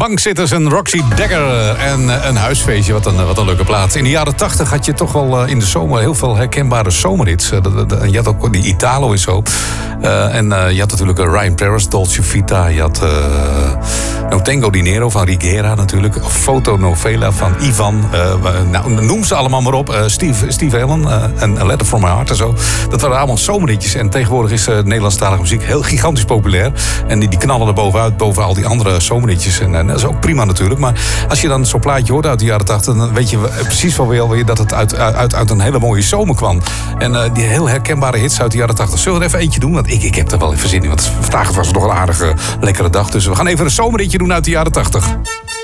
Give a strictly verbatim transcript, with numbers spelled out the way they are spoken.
Bankzitters en Roxy Dagger en een huisfeestje. Wat een, wat een leuke plaat. In de jaren tachtig had je toch wel in de zomer heel veel herkenbare zomerhits. Je had ook die Italo en zo. Uh, en uh, je had natuurlijk Ryan Paris, Dolce Vita. Je had uh, No Tango Dinero van Rigera natuurlijk. Foto Novela van Ivan. Uh, nou, noem ze allemaal maar op. Uh, Steve, Steve Allen uh, en A Letter From My Heart en zo. Dat waren allemaal zomerhitjes. En tegenwoordig is uh, Nederlandstalige muziek heel gigantisch populair. En die, die knallen er bovenuit, boven al die andere zomerhitjes. En, en dat is ook prima natuurlijk. Maar als je dan zo'n plaatje hoort uit de jaren tachtig... dan weet je precies wel weer dat het uit, uit, uit een hele mooie zomer kwam. En uh, die heel herkenbare hits uit de jaren tachtig. Zullen we er even eentje doen? Want ik, ik heb er wel even zin in. Want vandaag was het nog een aardige, lekkere dag. Dus we gaan even een zomerhitje doen uit de jaren tachtig.